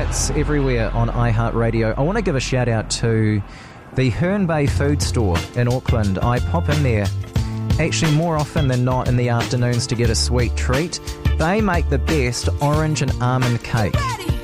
hits everywhere on iHeartRadio. I want to give a shout out to the Herne Bay Food Store in Auckland. I pop in there actually more often than not in the afternoons to get a sweet treat. They make the best orange and almond cake